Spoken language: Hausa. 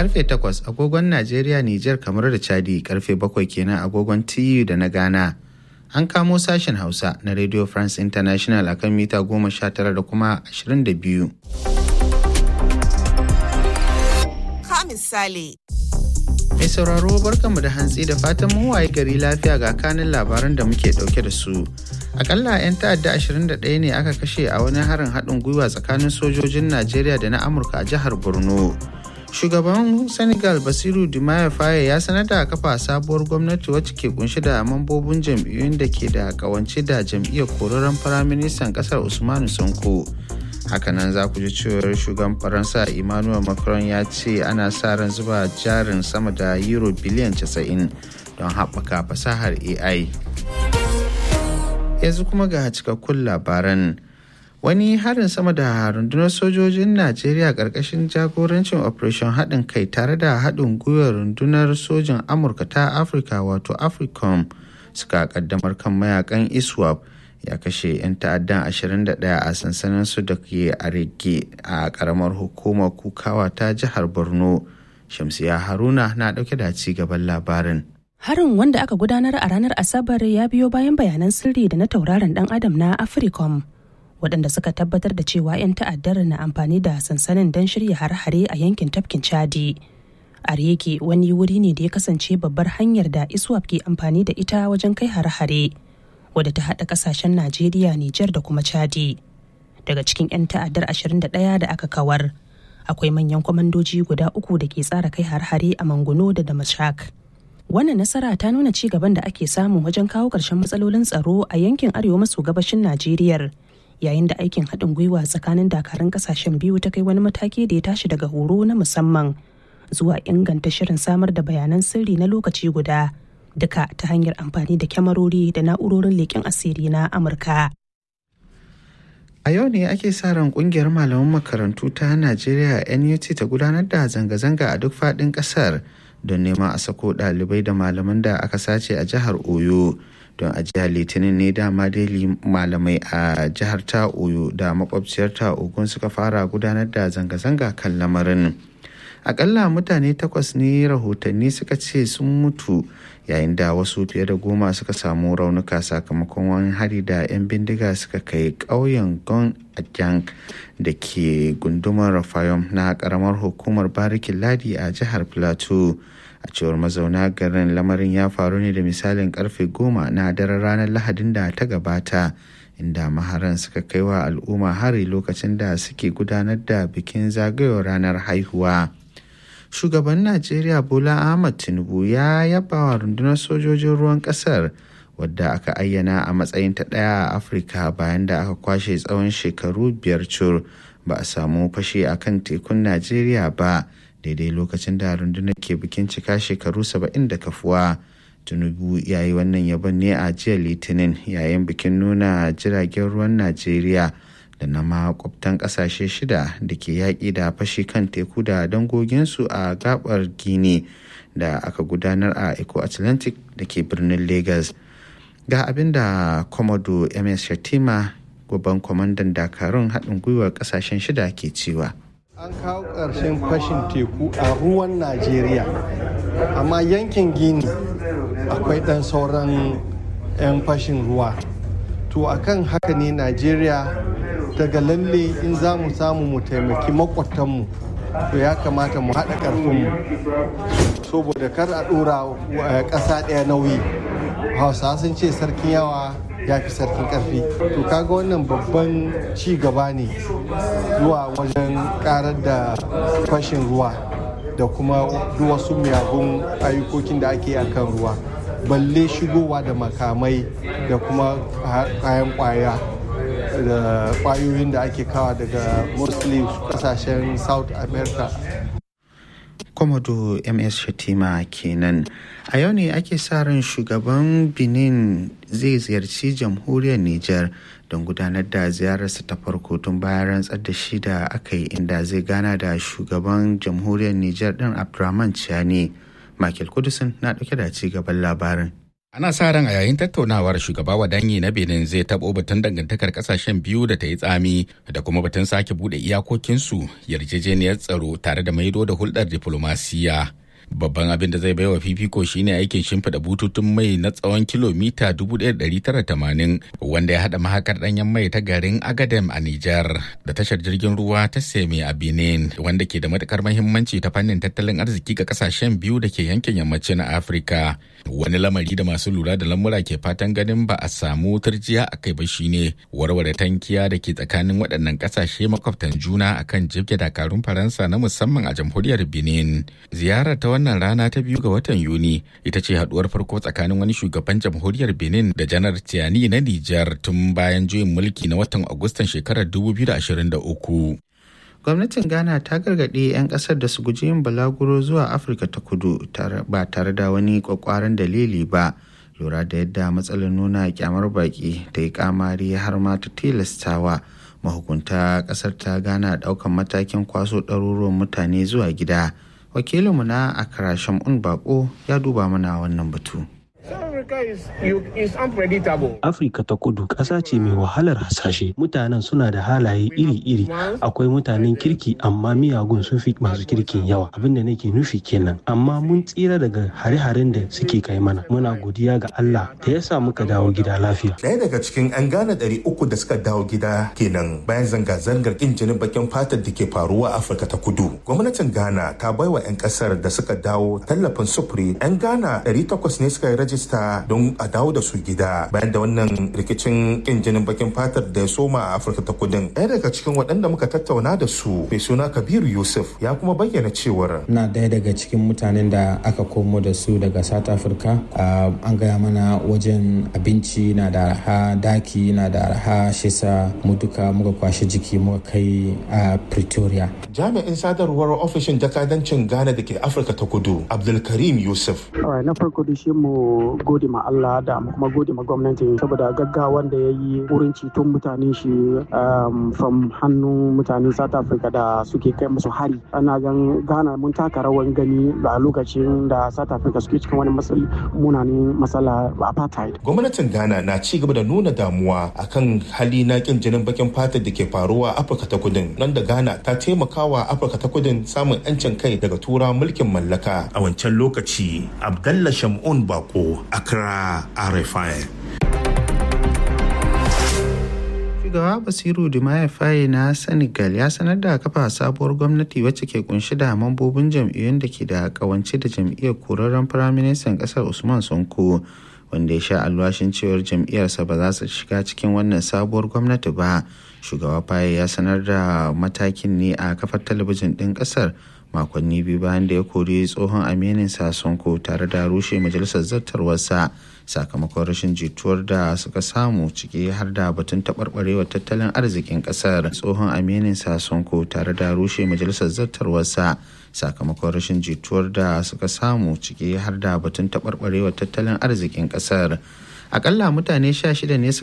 karfe 8 agogon Najeriya, Nijar, kamar da Chadi, karfe 7 kenan agogon TU da na Ghana. An kamo sashen Hausa na Radio France International akan mita 19 da kuma 22. Ka misali. Mai sauraro barkanmu da hantsi da fatan mun waye gari lafiya ga kanin labaran da muke dauke da su. Akalla 'yan ta'adda 21 ne aka kashe a wani harin haɗin gwiwa tsakanin sojojin Najeriya da na Amurka a jihar Borno. Shugaban Senegal Bassirou Diomaye Faye ya sanar da kafa sabuwar gwamnati wacce ke kunshi da mambobin jam'iyyun da ke da kawance da jam'iyyar korarren firaministan kasar Usmanu Sonko. Hakanan za ku ji cewar shugaban Faransa Emmanuel Macron ya ce ana sa ran zuba jarin sama da euro biliyan 90 don haɓaka fasahar AI. Yanzu kuma ga cikakkun labaran. Wani harin sama da rundunar sojojin Najeriya ƙarƙashin jagorancin Operation haɗin kai tare da haɗin gwiwar rundunar sojin Amurka ta Afirka wato AFRICOM suka ƙaddamar kan mayakan ISWAP ya kashe 'yan ta'addan 21 a sansanin su da ke a Rege a ƙaramar hukumar Kukawa ta jihar Borno. Shamsiya Haruna na ɗauke da ci gaban labarin. Harin wanda aka gudanar a ranar Asabar ya biyo bayan bayanan sirri da na tauraron ɗan adam na AFRICOM, waɗanda suka tabbatar da cewa 'yan ta'addar na amfani da sansanin don shirya hare-hare a yankin tafkin Chadi. Areke wani wuri ne da ya kasance babbar hanyar da ISWAP ke amfani da ita wajen kai hare-hare, wadda ta haɗa ƙasashen Najeriya, Nijar da kuma Chadi. Daga cikin 'yan ta'addar 21 da aka kawar, akwai manyan kwamandoji guda 3 da ke tsara kai hare-hare a Manguno da Damashak. Wannan nasara ta nuna ci gaban da ake samu wajen kawo ƙarshen matsalolin tsaro a yankin arewa maso gabashin Najeriya, yayin da aikin haɗin gwiwa tsakanin dakarun ƙasashen biyu ta kai wani mataki da ya tashi daga horo na musamman zuwa inganta shirin samar da bayanan sirri na lokaci guda, duka ta hanyar amfani da kyamarori da na'urorin leƙen asiri na Amurka. A yau ne ake sa ran ƙungiyar malaman makarantu ta Najeriya NUT ta gudanar da zanga-zanga a duk faɗin ƙasar don neman a sako ɗalibai da malaman da aka sace a jihar Oyo. Don a jihar Litinin ne dama dai malamai a jihar ta Oyo da makwabciyar ta Ogun suka fara gudanar da zanga-zanga kan lamarin. Akalla mutane 8 ne rahotanni suka ce sun mutu, yayin da wasu fiye da 10 suka samu raunuka sakamakon wani hari da 'yan bindiga suka kai ƙauyen Gon Ajang da ke gundumar Rafayom na ƙaramar hukumar Barikin Ladi a jihar Plateau. A cewar mazauna garin, lamarin ya faru ne da misalin karfe 10 na daren ranar Lahadin da ta gabata, inda maharan suka kai wa al'umma hari lokacin da suke gudanar da bikin zagayowar ranar haihuwa. Shugaban Najeriya Bola Ahmed Tinubu ya yaba wa rundunar sojojin ruwan kasar, wadda aka ayyana a matsayin ta ɗaya a Afirka bayan da aka kwashe tsawon shekaru 5 cur ba a samu fashe a kan tekun Najeriya ba, daidai lokacin da rundunar ke bikin cika shekaru 70 da kafuwa. Tinubu ya yi wannan yabon ne a jiya Litinin yayin bikin nuna jiragen ruwan Najeriya da na makwabtan ƙasashe 6 da ke yaƙi da fashi kan teku da dangoginsu a gabar Gini da aka gudanar a Eco Atlantic da ke birnin Lagos. Ga abin da Komodo MS Shatima, babban kwamandan dakarun haɗin gwiwar ƙasashen 6 ke cewa. An kawo ƙarshen fashin teku a ruwan Najeriya, amma yankin Gini akwai ɗan sauran 'yan fashin ruwa. To akan haka ne Najeriya daga lalle in za mu samu mu taimaki makwatanmu, to ya kamata mu haɗa ƙarfinmu saboda kar a ɗora ƙasa ɗaya nauyi. Hausa sun ce sarkin yawa ya fi sarkin ƙarfi. To kaga wannan babban ci gaba ne zuwa wajen ƙarar da fashin ruwa da kuma wasu miyagun ayyukokin da ake a kan ruwa, balle shigowa da makamai da kuma kayan kwaya da kwayoyin da ake kawa daga mostly kasashen South America. Komodo MS Shatima kenan. A yau ne ake sa ran shugaban Benin zai ziyarci jamhuriyar Nijar don gudanar da ziyararsa ta farko tun bayan rantsar da shi da aka yi, inda zai gana da shugaban jamhuriyar Nijar ɗin Abdurrahman Chiani. Michael Kudusin na ɗauke da ci gaban labarin. Ana sa ran a yayin tattaunawar shugaba Wadanyi na Benin zai taɓo batun dangantakar ƙasashen biyu da ta yi tsami da kuma batun sake buɗe iyakokinsu, yarjejeniyar tsaro tare da maido da hulɗar diflomasiyya. Babban abin da zai baiwa fifiko shine aikin shimfiɗa bututun mai na tsawon kilomita 1,980 wanda ya haɗa mahakar ɗanyen mai ta garin Agadem a Nijar da tashar jirgin ruwa ta Seme a Benin, wanda ke da matuƙar muhimmanci ta fannin tattalin arziki ga ƙasashen biyu da ke yankin yammacin Afirka. Wani lamari da masu lura da lamura ke fatan ganin ba a samu turjiya a kai ba shine warware tankiya da ke tsakanin waɗannan ƙasashe makwabtan juna akan jibge dakarun Faransa na musamman a jamhuriyar Benin. Ziyarar ta wannan rana ta 2 ga watan Yuni ita ce haduwar farko tsakanin wani shugaban jamhuriyar Benin da janar Tiani na Nijar tun bayan juyin mulki na watan Agustan shekarar 2023. Gwamnatin Ghana ta gargaɗi 'yan ƙasar da su guji yin balaguro zuwa Afirka ta kudu ba tare da wani ƙwaƙƙwaran dalili ba, lura da yadda matsalar nuna kyamar baƙi ta yi kamari har ma ta tilastawa mahukunta ƙasar ta Ghana ɗaukan matakin kwaso ɗaruruwan mutane zuwa gida. Wakilinmu na Accra Shamun Bako ya duba mana wannan batu. Afirka ta kudu ƙasa ce mai wahalar hasashe. Mutanen suna da halaye iri-iri. Akwai mutanen kirki amma miyagun sun fi masu kirkin yawa. Abin da nake nufi kenan. Amma mun tsira daga hare-haren da suke kai mana. Muna godiya ga Allah da ya sa muka dawo gida lafiya. Ɗaya daga cikin 'yan Ghana 300 da suka dawo gida kenan bayan zanga-zangar ƙin jinin bakin fatar da ke faruwa a Afirka ta kudu. Gwamnatin Ghana ta baiwa 'yan ƙasar da suka dawo tallafin sufuri. 'Yan Ghana 800 ne suka yi rajista don a dawo da su gida bayan da wannan rikicin kin jinin bakin fatar da ya soma a Afirka ta kudin. Ɗaya daga cikin waɗanda muka tattauna da su mai suna Kabiru Yusuf ya kuma bayyana cewar na ɗaya daga cikin mutanen da aka komo da su daga South Africa. An gaya mana wajen abinci na da arha, daki na da arha, shisa mu duka muka kwashe jiki muka kai a Pretoria. Jami'in sadarwar ofishin jakadancin Ghana da ke Afirka ta kudu Abdulkarim Yusuf. Na farko da shi mu gode ma Allah da kuma gode ma gwamnati saboda gaggawan da ya yi wurin ceton mutane shi from hannun mutane South Africa da suke kai musu hari. Ana gan Ghana mun taka rawan gani a lokacin da South Africa suke cikin wani munanin matsala apartheid. Gwamnatin Ghana na ci gaba da nuna damuwa akan hali na kin jinin bakin fatar da ke faruwa a Afirka ta kudin, nan da Ghana ta taimakawa Afirka ta kudin samun 'yancin kai daga tura mulkin mallaka a wancan lokaci. Abdallah Shamun Bako, Accra, RFI. Shugaba Basiru Diomaye Faye na Senegal ya sanar da kafa sabuwar gwamnati wacce ke kunshi da mambobin jam'iyyun da ke da kawance da jam'iyyar korarren firaministan kasar Usman Sonko, wanda ya sha alwashin cewar jam'iyyarsa ba za su shiga cikin wannan sabuwar gwamnati ba. Shugaba Faye ya sanar da matakin ne a kafar talabijin ɗin ƙasar makonni biyu bayan da ya kori tsohon amininsa Sonko tare da rushe majalisar zartarwarsa sakamakon rashin jituwar da suka samu, ciki har da batun taɓarɓarewar tattalin arzikin ƙasar. Tsohon amininsa Sonko tare da rushe majalisar zartarwarsa sakamakon rashin jituwar da suka samu, ciki har da batun taɓarɓarewar tattalin arzikin ƙasar. Akalla mutane 16 ne